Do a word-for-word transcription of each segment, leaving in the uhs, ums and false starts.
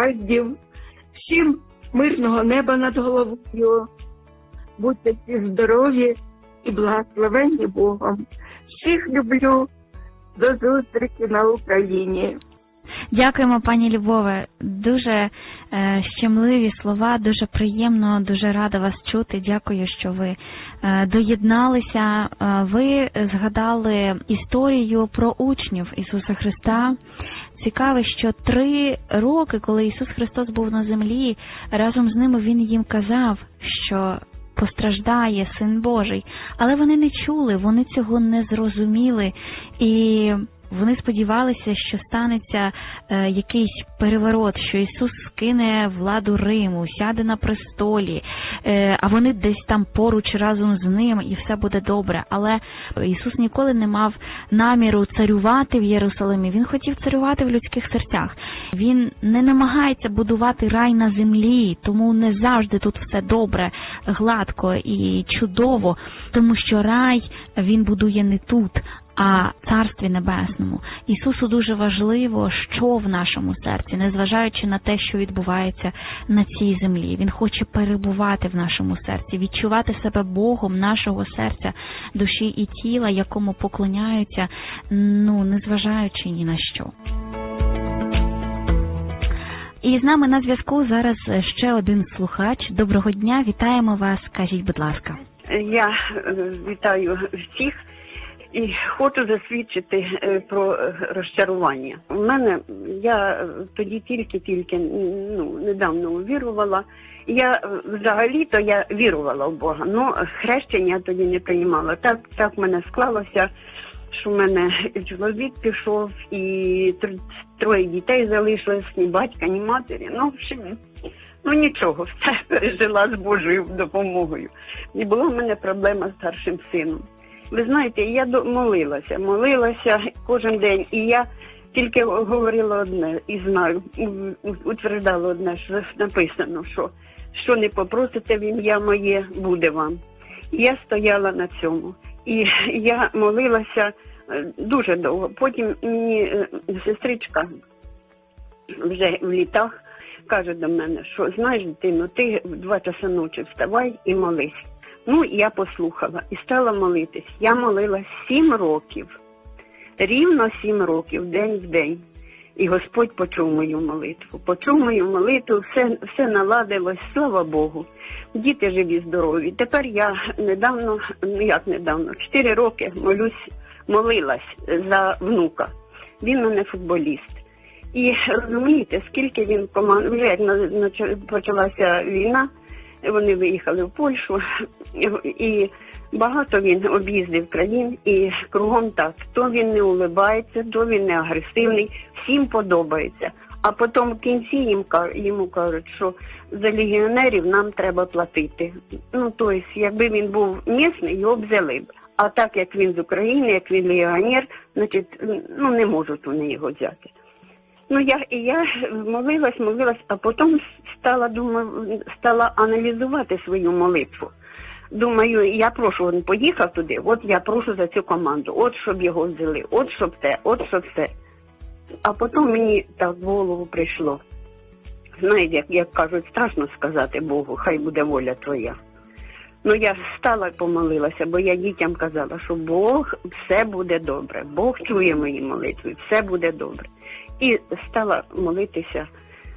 негараздів, всім мирного неба над головою. Будьте всі здорові і благословенні Богом. Всіх люблю. До зустрічі на Україні. Дякуємо, пані Любове. Дуже е, щемливі слова, дуже приємно, дуже рада вас чути. Дякую, що ви е, доєдналися. Е, ви згадали історію про учнів Ісуса Христа. Цікаво, що три роки, коли Ісус Христос був на землі, разом з ними Він їм казав, що постраждає Син Божий. Але вони не чули, вони цього не зрозуміли. І вони сподівалися, що станеться е, якийсь переворот, що Ісус скине владу Риму, сяде на престолі, е, а вони десь там поруч разом з ним, і все буде добре. Але Ісус ніколи не мав наміру царювати в Єрусалимі. Він хотів царювати в людських серцях. Він не намагається будувати рай на землі, тому не завжди тут все добре, гладко і чудово, тому що рай Він будує не тут, а Царстві Небесному. Ісусу дуже важливо, що в нашому серці, незважаючи на те, що відбувається на цій землі. Він хоче перебувати в нашому серці, відчувати себе Богом нашого серця, душі і тіла, якому поклоняються, ну, незважаючи ні на що. І з нами на зв'язку зараз ще один слухач. Доброго дня, вітаємо вас, кажіть, будь ласка. Я вітаю всіх. І хочу засвідчити про розчарування. У мене, я тоді тільки-тільки, ну, недавно увірувала. Я взагалі-то я вірувала в Бога, але хрещення я тоді не приймала. Так, так в мене склалося, що в мене чоловік пішов, і троє дітей залишилось, ні батька, ні матері. Ну, ну нічого, все пережила з Божою допомогою. І була в мене проблема з старшим сином. Ви знаєте, я молилася, молилася кожен день, і я тільки говорила одне, і знаю, утверждала одне, що написано, що що не попросите в ім'я моє, буде вам. І я стояла на цьому. І я молилася дуже довго. Потім мені сестричка вже в літах каже до мене, що знаєш, дитино, ти в два часа ночі вставай і молись. Ну, я послухала і стала молитись. Я молилась сім років, рівно сім років, день в день. І Господь почув мою молитву. Почув мою молитву, все, все наладилось, слава Богу. Діти живі, здорові. Тепер я недавно, ну як недавно, чотири роки молюсь, молилась за внука. Він у мене футболіст. І розумієте, скільки він команд... Вже як почалася війна, вони виїхали в Польщу, і багато він об'їздив країн, і кругом так. То він не улибається, то він не агресивний, всім подобається. А потім в кінці їм, йому кажуть, що за легіонерів нам треба платити. Ну, тобто, якби він був місний, його б взяли б. А так, як він з України, як він легіонер, значить, ну, не можуть вони його взяти. Ну, я, і я молилась, молилась, а потім стала, думаю, стала аналізувати свою молитву. Думаю, я прошу, він поїхав туди, от я прошу за цю команду, от щоб його взяли, от щоб те, от щоб це. А потім мені так в голову прийшло. Знаєте, як, як кажуть, страшно сказати Богу, хай буде воля твоя. Ну, я стала і помолилася, бо я дітям казала, що Бог, все буде добре, Бог чує мої молитви, все буде добре. І стала молитися.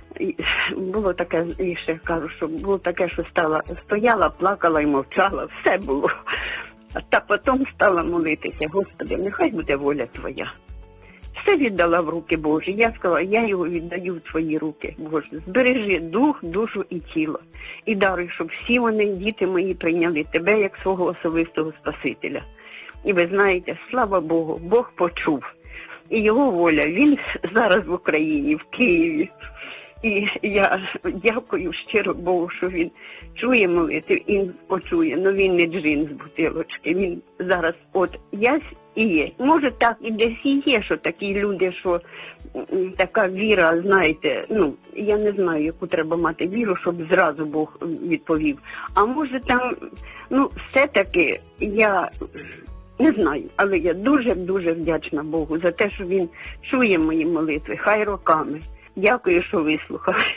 Було таке, і ще кажу, що було таке, що стала, стояла, плакала і мовчала, все було. А та потім стала молитися, Господи, нехай буде воля Твоя. Все віддала в руки Божі. Я сказала, я його віддаю в Твої руки, Боже. Збережи дух, душу і тіло. І даруй, щоб всі вони, діти мої, прийняли Тебе як свого особистого Спасителя. І ви знаєте, слава Богу, Бог почув. І його воля, він зараз в Україні, в Києві. І я дякую щиро Богу, що він чує молитви, він почує, але він не джин з бутилочки, він зараз от ясь і є. Може так і десь і є, що такі люди, що така віра, знаєте, ну, я не знаю, яку треба мати віру, щоб зразу Бог відповів. А може там, ну, все-таки я... Не знаю, але я дуже-дуже вдячна Богу за те, що він чує мої молитви, хай роками. Дякую, що вислухав.